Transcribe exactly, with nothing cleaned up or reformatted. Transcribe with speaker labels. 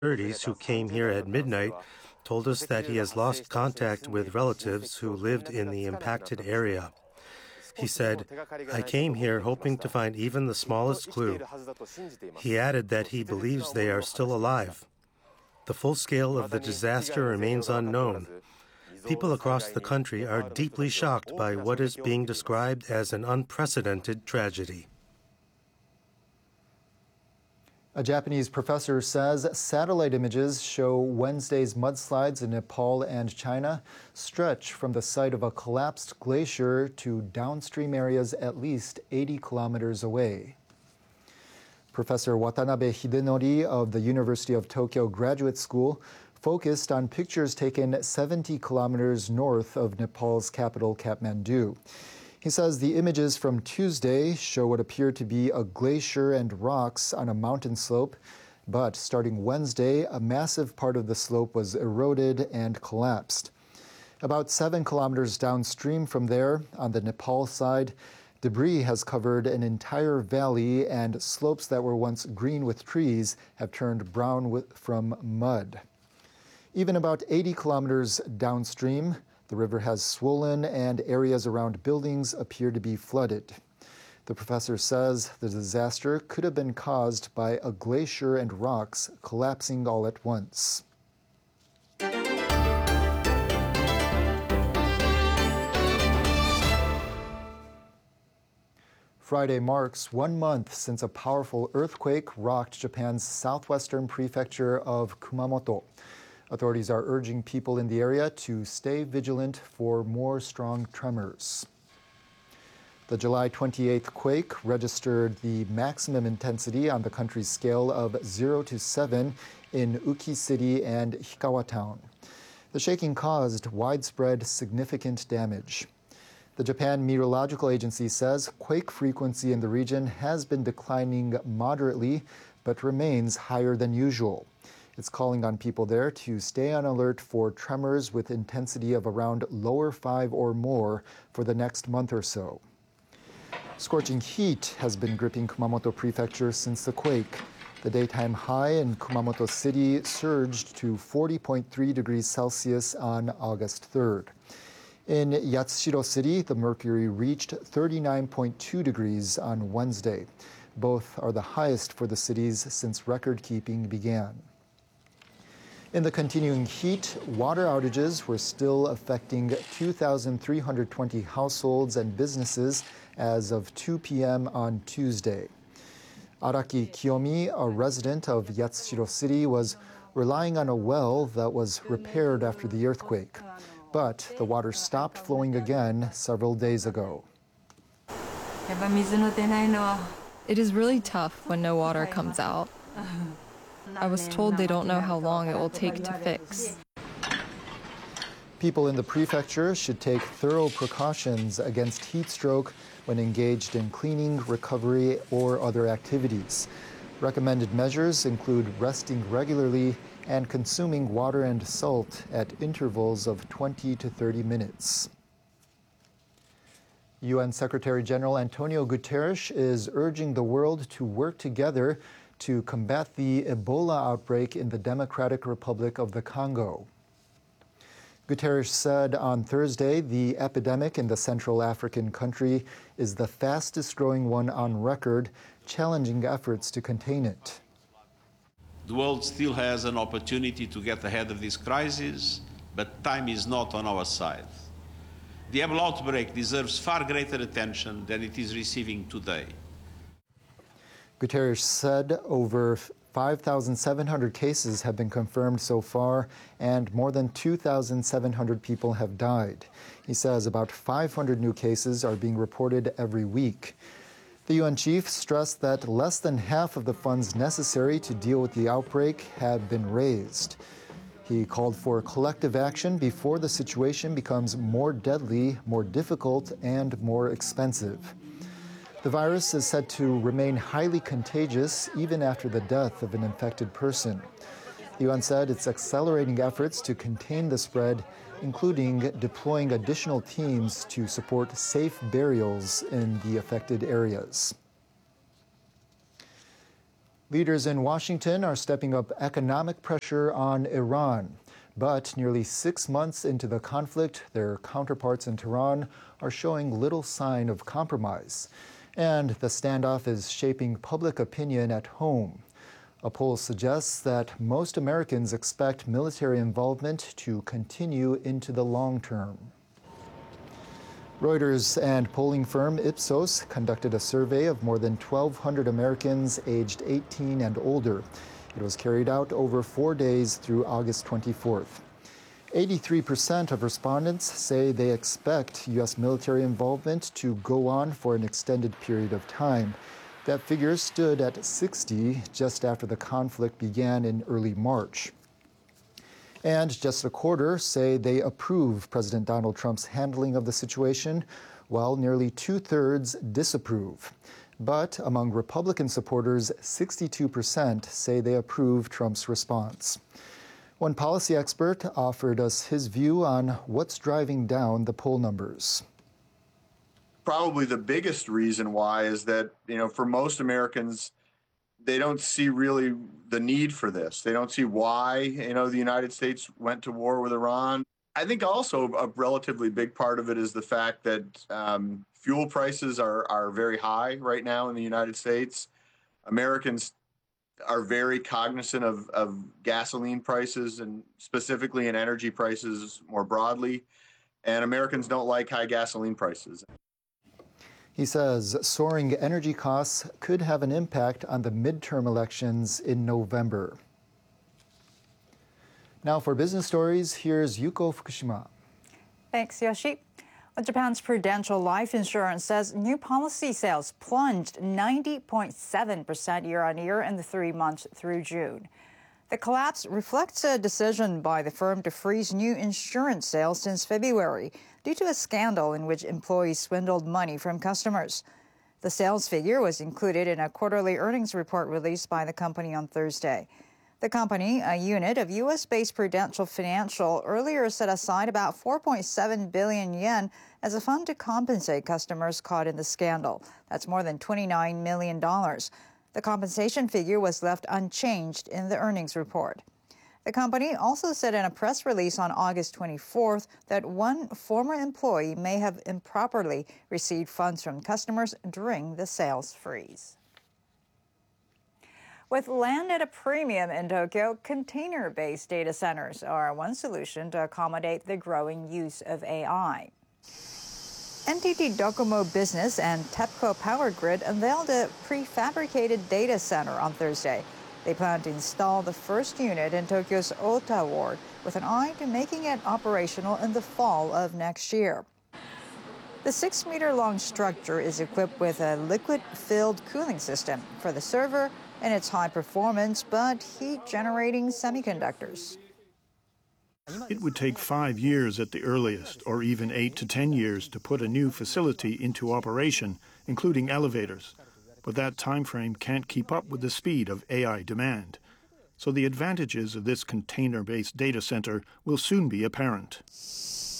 Speaker 1: thirties who came here at midnight told us that he has lost contact with relatives who lived in the impacted area. He said, "I came here hoping to find even the smallest clue." He added that he believes they are still alive. The full scale of the disaster remains unknown. People across the country are deeply shocked by what is being described as an unprecedented tragedy.
Speaker 2: A Japanese professor says satellite images show Wednesday's mudslides in Nepal and China stretch from the site of a collapsed glacier to downstream areas at least eighty kilometers away. Professor Watanabe Hidenori of the University of Tokyo Graduate School focused on pictures taken seventy kilometers north of Nepal's capital, Kathmandu. He says the images from Tuesday show what appear to be a glacier and rocks on a mountain slope, but starting Wednesday, a massive part of the slope was eroded and collapsed. About seven kilometers downstream from there, on the Nepal side, debris has covered an entire valley, and slopes that were once green with trees have turned brown with, from mud. Even about eighty kilometers downstream, the river has swollen and areas around buildings appear to be flooded. The professor says the disaster could have been caused by a glacier and rocks collapsing all at once. Friday marks one month since a powerful earthquake rocked Japan's southwestern prefecture of Kumamoto. Authorities are urging people in the area to stay vigilant for more strong tremors. The July twenty-eighth quake registered the maximum intensity on the country's scale of zero to seven in Uki City and Hikawa Town. The shaking caused widespread significant damage. The Japan Meteorological Agency says quake frequency in the region has been declining moderately, but remains higher than usual. It's calling on people there to stay on alert for tremors with intensity of around lower five or more for the next month or so. Scorching heat has been gripping Kumamoto Prefecture since the quake. The daytime high in Kumamoto City surged to forty point three degrees Celsius on August third. In Yatsushiro City, the mercury reached thirty-nine point two degrees on Wednesday. Both are the highest for the cities since record-keeping began. In the continuing heat, water outages were still affecting two thousand three hundred twenty households and businesses as of two p.m. on Tuesday. Araki Kiyomi, a resident of Yatsushiro City, was relying on a well that was repaired after the earthquake. But the water stopped flowing again several days ago.
Speaker 3: It is really tough when no water comes out. I was told they don't know how long it will take to fix.
Speaker 2: People in the prefecture should take thorough precautions against heat stroke when engaged in cleaning, recovery, or other activities. Recommended measures include resting regularly and consuming water and salt at intervals of twenty to thirty minutes. U N Secretary General Antonio Guterres is urging the world to work together to combat the Ebola outbreak in the Democratic Republic of the Congo. Guterres said on Thursday the epidemic in the Central African country is the fastest growing one on record, challenging efforts to contain it.
Speaker 4: The world still has an opportunity to get ahead of this crisis, but time is not on our side. The Ebola outbreak deserves far greater attention than it is receiving today.
Speaker 2: Guterres said over five thousand seven hundred cases have been confirmed so far, and more than two thousand seven hundred people have died. He says about five hundred new cases are being reported every week. The U N chief stressed that less than half of the funds necessary to deal with the outbreak have been raised. He called for collective action before the situation becomes more deadly, more difficult, and more expensive. The virus is said to remain highly contagious even after the death of an infected person. The U N said it's accelerating efforts to contain the spread, including deploying additional teams to support safe burials in the affected areas. Leaders in Washington are stepping up economic pressure on Iran. But nearly six months into the conflict, their counterparts in Tehran are showing little sign of compromise. And the standoff is shaping public opinion at home. A poll suggests that most Americans expect military involvement to continue into the long term. Reuters and polling firm Ipsos conducted a survey of more than twelve hundred Americans aged eighteen and older. It was carried out over four days through August twenty-fourth. eighty-three percent of respondents say they expect U S military involvement to go on for an extended period of time. That figure stood at sixty just after the conflict began in early March. And just a quarter say they approve President Donald Trump's handling of the situation, while nearly two-thirds disapprove. But among Republican supporters, sixty-two percent say they approve Trump's response. One policy expert offered us his view on what's driving down the poll numbers.
Speaker 5: Probably the biggest reason why is that, you know, for most Americans, they don't see really the need for this. They don't see why, you know, the United States went to war with Iran. I think also a relatively big part of it is the fact that um, fuel prices are, are very high right now in the United States. Americans are very cognizant of, of gasoline prices and specifically in energy prices more broadly. And Americans don't like high gasoline prices.
Speaker 2: He says soaring energy costs could have an impact on the midterm elections in November. Now for business stories, here's Yuko Fukushima.
Speaker 6: Thanks, Yoshi. Japan's Prudential Life Insurance says new policy sales plunged ninety point seven percent year-on-year in the three months through June. The collapse reflects a decision by the firm to freeze new insurance sales since February due to a scandal in which employees swindled money from customers. The sales figure was included in a quarterly earnings report released by the company on Thursday. The company, a unit of U S-based Prudential Financial, earlier set aside about four point seven billion yen as a fund to compensate customers caught in the scandal. That's more than twenty-nine million dollars. The compensation figure was left unchanged in the earnings report. The company also said in a press release on August twenty-fourth that one former employee may have improperly received funds from customers during the sales freeze. With land at a premium in Tokyo, container-based data centers are one solution to accommodate the growing use of A I. N T T Docomo Business and TEPCO Power Grid unveiled a prefabricated data center on Thursday. They plan to install the first unit in Tokyo's Ota ward with an eye to making it operational in the fall of next year. The six-meter-long structure is equipped with a liquid-filled cooling system for the server and its high-performance but heat-generating semiconductors.
Speaker 7: It would take five years at the earliest, or even eight to ten years to put a new facility into operation, including elevators. But that time frame can't keep up with the speed of A I demand. So the advantages of this container-based data center will soon be apparent.